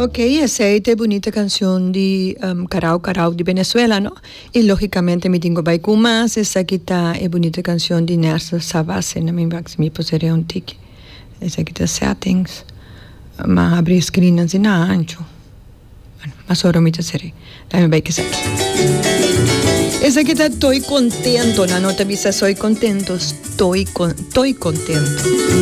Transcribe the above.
Ok, esa es bonita canción de Carao Carao de Venezuela, ¿no? Y lógicamente me tengo baiku más, esa que está es bonita canción de Nersa Savase, no me va me posería un tique. Esa que está settings, ma abrir screen así na ancho. Bueno, más ahora me te seré. Dame vai que esa. Esa que está estoy contento, la nota visa soy contento, estoy contento.